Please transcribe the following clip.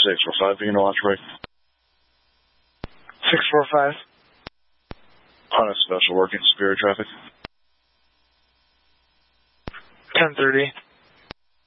645, being a launch break. 645. On a special working Superior traffic. 1030.